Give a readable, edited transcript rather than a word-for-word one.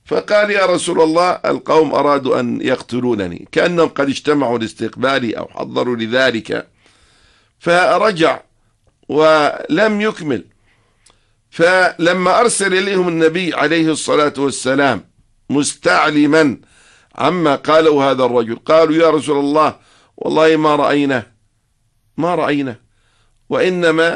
فقال يا رسول الله القوم أرادوا أن يقتلونني، كأنهم قد اجتمعوا لاستقبالي أو حضروا لذلك، فرجع ولم يكمل. فلما أرسل إليهم النبي عليه الصلاة والسلام مستعلما عما قاله هذا الرجل، قالوا يا رسول الله والله ما رأينا وإنما